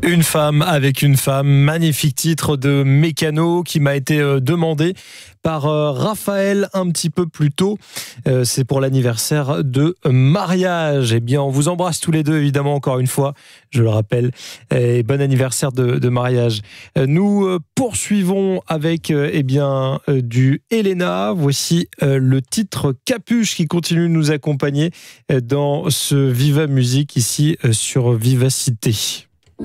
Une femme avec une femme, magnifique titre de Mécano qui m'a été demandé par Raphaël un petit peu plus tôt. C'est pour l'anniversaire de mariage. Eh bien, on vous embrasse tous les deux, évidemment, encore une fois, je le rappelle. Et bon anniversaire de mariage. Nous poursuivons avec du Elena. Voici le titre Capuche qui continue de nous accompagner dans ce Viva Musique ici sur Vivacité.